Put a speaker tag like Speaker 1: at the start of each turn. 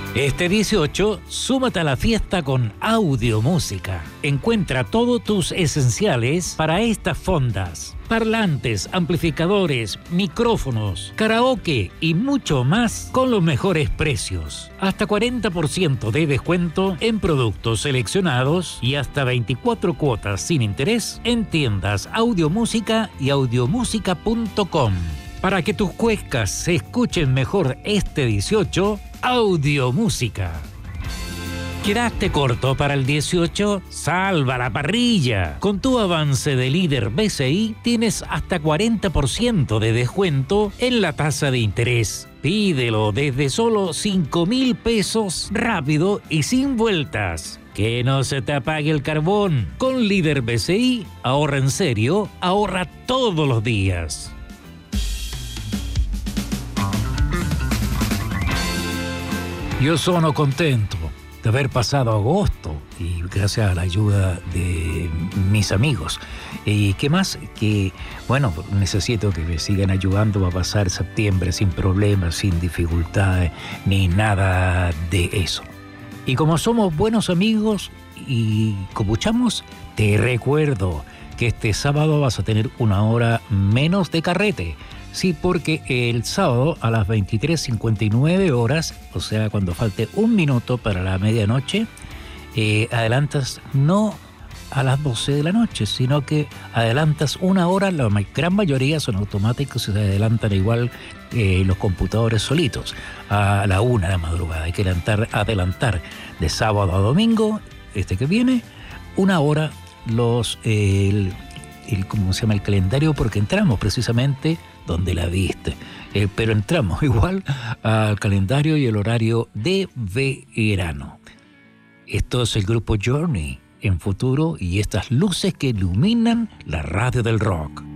Speaker 1: Este 18, súmate a la fiesta con Audiomúsica. Encuentra todos tus esenciales para estas fondas: parlantes, amplificadores, micrófonos, karaoke y mucho más con los mejores precios. Hasta 40% de descuento en productos seleccionados y hasta 24 cuotas sin interés en tiendas Audiomúsica y audiomusica.com. Para que tus cuecas se escuchen mejor este 18, Audiomúsica. ¿Quedaste corto para el 18? ¡Salva la parrilla! Con tu avance de líder BCI tienes hasta 40% de descuento en la tasa de interés. Pídelo desde solo 5.000 pesos, rápido y sin vueltas. Que no se te apague el carbón. Con líder BCI, ahorra en serio, ahorra todos los días. Yo sono contento de haber pasado agosto y gracias a la ayuda de mis amigos. ¿Y qué más? Que, bueno, necesito que me sigan ayudando a pasar septiembre sin problemas, sin dificultades, ni nada de eso. Y como somos buenos amigos y copuchamos, te recuerdo que este sábado vas a tener una hora menos de carrete. Sí, porque el sábado a las 23:59 horas, o sea, cuando falte un minuto para la medianoche, adelantas no a las 12 de la noche, sino que adelantas una hora. La gran mayoría son automáticos y se adelantan igual los computadores solitos a la 1 de la madrugada. Hay que adelantar de sábado a domingo, este que viene, una hora ¿cómo se llama? El calendario, porque entramos precisamente donde la viste. Pero entramos igual al calendario y el horario de verano. Esto es el grupo Journey en Futuro y estas luces que iluminan la radio del rock.